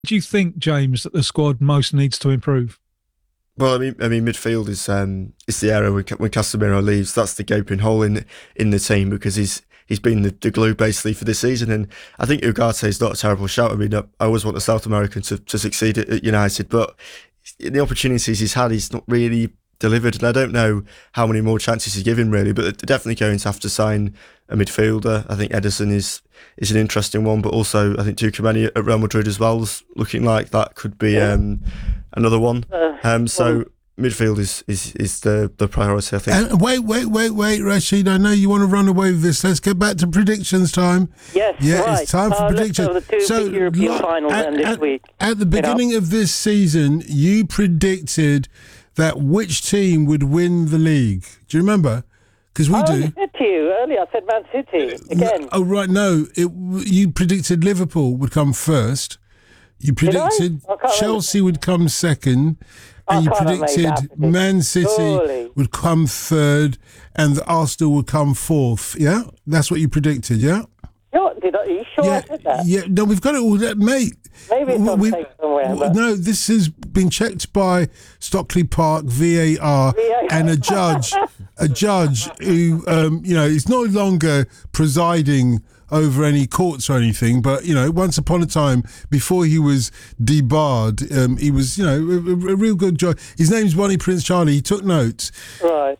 Do you think, James, that the squad most needs to improve? Well, I mean, midfield is the area when Casemiro leaves. That's the gaping hole in the team because he's been the glue basically for this season. And I think Ugarte is not a terrible shout. I mean, I always want the South American to succeed at United, but the opportunities he's had, he's not really delivered. And I don't know how many more chances he's given really, but they're definitely going to have to sign a midfielder. I think Edison is an interesting one, but also I think Tuchumani at Real Madrid as well is looking like that could be another one. So midfield is the priority, I think. And wait, Rashid. I know you want to run away with this. Let's get back to predictions time. Yes, yeah, right. It's time for predictions. So the two European finals this week. At the beginning of this season, you predicted that which team would win the league. Do you remember? Because we do. I said to you earlier, I said Man City again. Oh, right, no. You predicted Liverpool would come first. You predicted Chelsea would come second. And you predicted Man City would come third and the Arsenal would come fourth. Yeah? That's what you predicted, yeah? Are you sure I said that? Yeah, no, we've got it all there, mate. Maybe it's on tape somewhere. But... No, this has been checked by Stockley Park, VAR, and a judge who, is no longer presiding over any courts or anything, but, once upon a time, before he was debarred, he was, a real good judge. His name's Bonnie Prince Charlie. He took notes. Right.